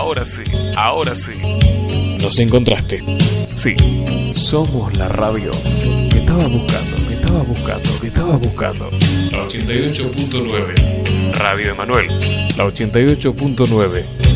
Ahora sí, ahora sí. Nos encontraste. Sí, somos la radio que estabas buscando, que estabas buscando, que estabas buscando. La 88.9. Radio Emanuel, la 88.9.